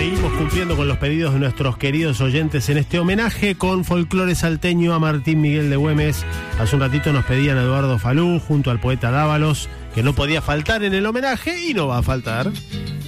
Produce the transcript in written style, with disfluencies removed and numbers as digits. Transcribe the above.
Seguimos cumpliendo con los pedidos de nuestros queridos oyentes en este homenaje con folclore salteño a Martín Miguel de Güemes. Hace un ratito nos pedían a Eduardo Falú junto al poeta Dávalos, que no podía faltar en el homenaje y no va a faltar.